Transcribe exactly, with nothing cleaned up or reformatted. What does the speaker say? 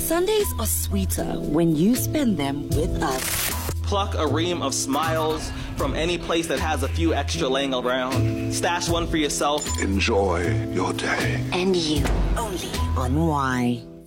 Sundays are sweeter when you spend them with us. Pluck a ream of smiles from any place that has a few extra laying around. Stash one for yourself. Enjoy your day. And you. Only on Y.